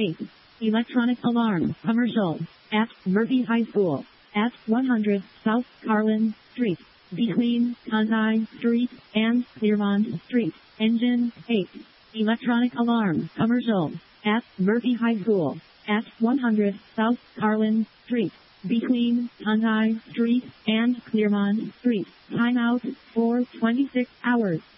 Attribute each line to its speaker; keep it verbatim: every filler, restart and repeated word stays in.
Speaker 1: eight. Electronic alarm, commercial, at Murphy High School, at one hundred South Carlin Street, between Conti Street and Clearmont Street. Engine eight. Electronic alarm, commercial, at Murphy High School, at one hundred South Carlin Street, between Conti Street and Clearmont Street. Timeout for twenty-six hours.